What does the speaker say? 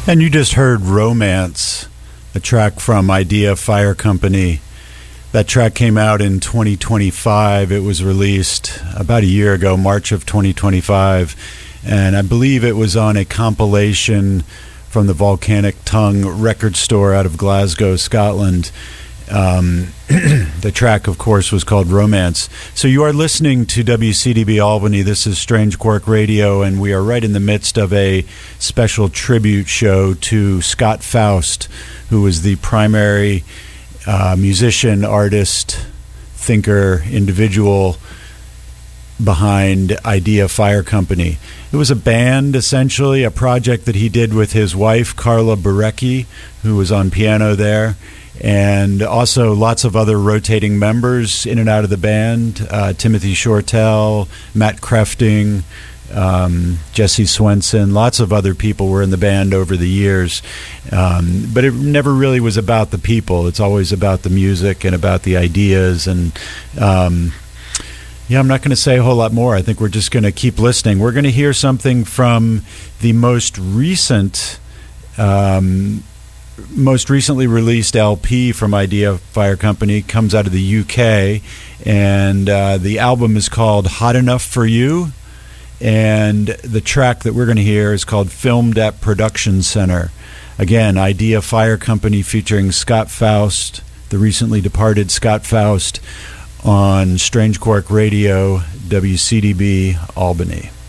And you just heard Romance, a track from Idea Fire Company. That track came out in 2025. It was released about a year ago, March of 2025. And I believe it was on a compilation from the Volcanic Tongue record store out of Glasgow, Scotland. The track, of course, was called Romance. So you are listening to WCDB Albany. This is Strange Quark Radio, and we are right in the midst of a special tribute show to Scott Faust, who was the primary musician, artist, thinker, individual behind Idea Fire Company. It was a band, essentially, a project that he did with his wife, Carla Barecki, who was on piano there, and also lots of other rotating members in and out of the band. Timothy Shortell, Matt Krefting, Jesse Swenson, lots of other people were in the band over the years. But it never really was about the people. It's always about the music and about the ideas. And I'm not going to say a whole lot more. I think we're just going to keep listening. We're going to hear something from the most recently released LP from Idea Fire Company. Comes out of the UK, and the album is called Hot Enough for You, and the track that we're going to hear is called Filmed at Production Center. Again, Idea Fire Company featuring Scott Faust, the recently departed Scott Faust, on Strange Quark Radio, WCDB Albany.